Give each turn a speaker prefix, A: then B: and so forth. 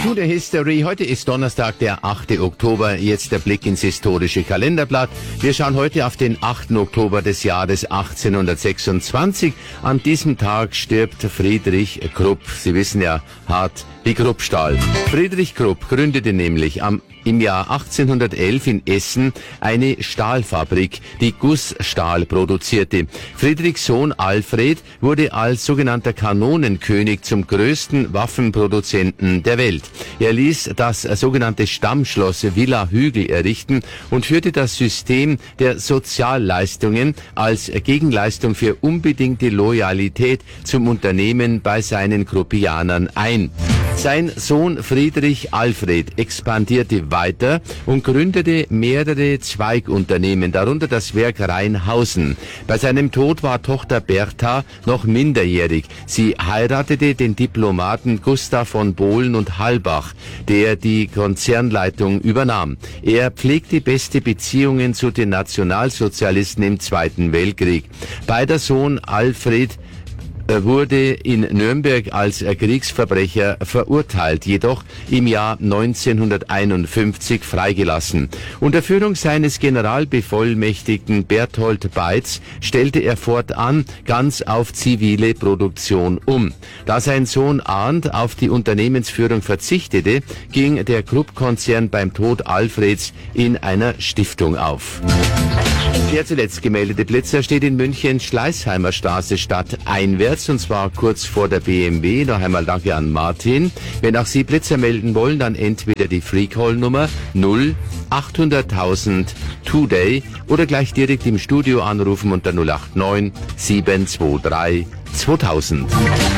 A: To the History. Heute ist Donnerstag, der 8. Oktober. Jetzt der Blick ins historische Kalenderblatt. Wir schauen heute auf den 8. Oktober des Jahres 1826. An diesem Tag stirbt Friedrich Krupp. Sie wissen ja, hart wie Kruppstahl. Friedrich Krupp gründete nämlich im Jahr 1811 in Essen eine Stahlfabrik, die Gussstahl produzierte. Friedrichs Sohn Alfred wurde als sogenannter Kanonenkönig zum größten Waffenproduzenten der Welt. Er ließ das sogenannte Stammschloss Villa Hügel errichten und führte das System der Sozialleistungen als Gegenleistung für unbedingte Loyalität zum Unternehmen bei seinen Kruppianern ein. Sein Sohn Friedrich Alfred expandierte weiter und gründete mehrere Zweigunternehmen, darunter das Werk Rheinhausen. Bei seinem Tod war Tochter Bertha noch minderjährig. Sie heiratete den Diplomaten Gustav von Bohlen und Halbach, der die Konzernleitung übernahm. Er pflegte beste Beziehungen zu den Nationalsozialisten im Zweiten Weltkrieg. Beider Sohn Alfred wurde in Nürnberg als Kriegsverbrecher verurteilt, jedoch im Jahr 1951 freigelassen. Unter Führung seines Generalbevollmächtigten Berthold Beitz stellte er fortan ganz auf zivile Produktion um. Da sein Sohn Arndt auf die Unternehmensführung verzichtete, ging der Krupp-Konzern beim Tod Alfreds in einer Stiftung auf. Der zuletzt gemeldete Blitzer steht in München Schleißheimer Straße stadteinwärts, und zwar kurz vor der BMW. Noch einmal danke an Martin. Wenn auch Sie Blitzer melden wollen, dann entweder die Freecall-Nummer 0800.000 Today oder gleich direkt im Studio anrufen unter 089 723 2000.